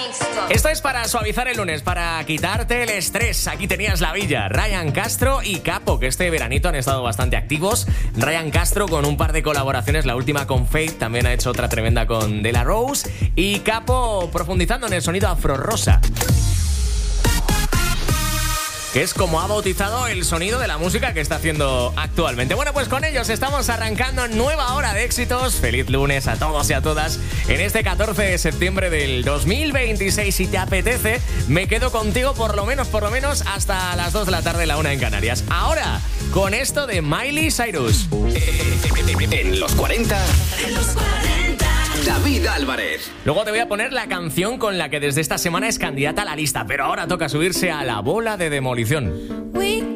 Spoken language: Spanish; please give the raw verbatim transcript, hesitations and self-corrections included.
Esto es para suavizar el lunes, para quitarte el estrés. Aquí tenías la villa, Ryan Castro y Capo, que este veranito han estado bastante activos. Ryan Castro con un par de colaboraciones, la última con Faith, también ha hecho otra tremenda con De La Rose. Y Capo profundizando en el sonido afro-rosa, que es como ha bautizado el sonido de la música que está haciendo actualmente. Bueno, pues con ellos estamos arrancando nueva hora de éxitos. Feliz lunes a todos y a todas. En este catorce de septiembre del dos mil veintiséis, si te apetece, me quedo contigo por lo menos, por lo menos hasta las dos de la tarde, la una en Canarias. Ahora, con esto de Miley Cyrus. En los cuarenta. En los cuarenta. David Álvarez. Luego te voy a poner la canción con la que desde esta semana es candidata a la lista, pero ahora toca subirse a la bola de demolición. We